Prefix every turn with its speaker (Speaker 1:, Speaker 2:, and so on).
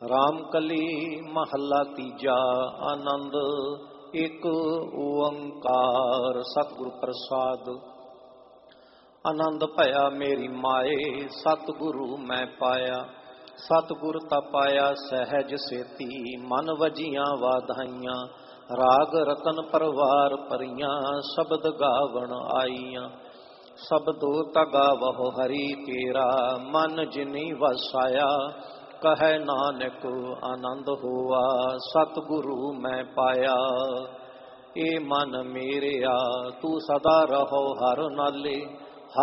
Speaker 1: ਰਾਮ ਕਲੀ ਮਹੱਲਾ ਤੀਜਾ। ਆਨੰਦ ਇੱਕ ਓੰਕਾਰ ਸਤਿਗੁਰ ਪ੍ਰਸਾਦ। ਆਨੰਦ ਭਇਆ ਮੇਰੀ ਮਾਏ, ਸਤਿਗੁਰੂ ਮੈਂ ਪਾਇਆ। ਸਤਿਗੁਰ ਤਾ ਪਾਇਆ ਸਹਿਜ ਸੇਤੀ, ਮਨ ਵਜੀਆਂ ਵਾਧਾਈਆਂ। ਰਾਗ ਰਤਨ ਪਰਵਾਰ ਭਰੀਆਂ, ਸ਼ਬਦ ਗਾਵਣ ਆਈਆਂ। ਸ਼ਬਦੋ ਤਾ ਗਾਵਹੁ ਹਰੀ ਤੇਰਾ, ਮਨ ਜਿਨੀ ਵਸਾਇਆ। ਕਹੈ ਨਾਨਕ ਆਨੰਦ ਹੋਆ, ਸਤਿਗੁਰੂ ਮੈਂ ਪਾਇਆ। ਏ ਮਨ ਮੇਰਿਆ ਤੂੰ ਸਦਾ ਰਹੋ ਹਰ ਨਾਲੇ,